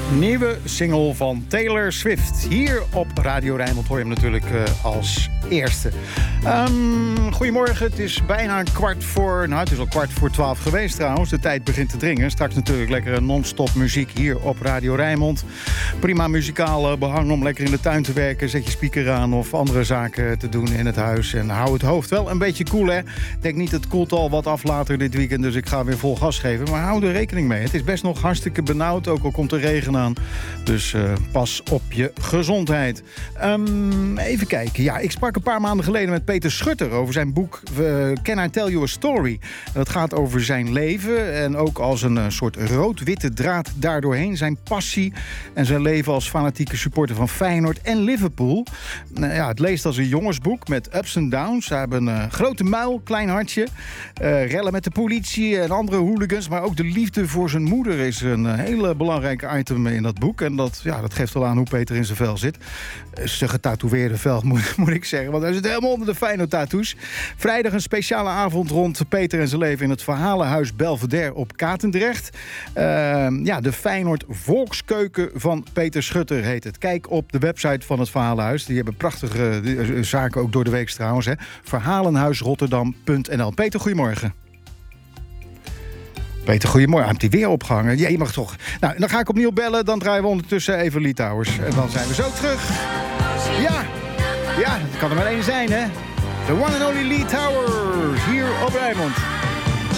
Nieuwe single van Taylor Swift. Hier op Radio Rijnmond hoor je hem natuurlijk als eerste. Goedemorgen, het is bijna het is al 11:15 geweest trouwens. De tijd begint te dringen. Straks natuurlijk lekkere non-stop muziek hier op Radio Rijnmond. Prima muzikaal behang om lekker in de tuin te werken. Zet je speaker aan of andere zaken te doen in het huis. En hou het hoofd wel een beetje koel, hè. Ik denk niet, het koelt al wat af later dit weekend, dus ik ga weer vol gas geven. Maar hou er rekening mee. Het is best nog hartstikke benauwd, ook al komt er regen aan. Dus pas op je gezondheid. Even kijken. Ja, ik sprak een paar maanden geleden met Peter Schutter over zijn boek Can I Tell You a Story? Dat gaat over zijn leven en ook als een soort rood-witte draad daardoorheen. Zijn passie en zijn leven als fanatieke supporter van Feyenoord en Liverpool. Ja, het leest als een jongensboek met ups en downs. Ze hebben een grote muil, klein hartje. Rellen met de politie en andere hooligans. Maar ook de liefde voor zijn moeder is een hele belangrijke item in dat boek. En dat geeft wel aan hoe Peter in zijn vel zit. Zijn getatoeëerde vel, moet ik zeggen. Want hij zit helemaal onder de Feyenoord-tattoos. Vrijdag een speciale avond rond Peter en zijn leven in het Verhalenhuis Belvedere op Katendrecht. De Feyenoord Volkskeuken van Peter Schutter heet het. Kijk op de website van het Verhalenhuis. Die hebben prachtige zaken ook door de week trouwens. Verhalenhuisrotterdam.nl. Peter, goedemorgen. Peter, goedemorgen. Hij heeft die weer opgehangen. Ja, je mag toch. Nou, dan ga ik opnieuw bellen. Dan draaien we ondertussen even Lee Towers. En dan zijn we zo terug. Ja, dat kan er maar één zijn, hè. The one and only Lee Towers. Hier op Rijnmond.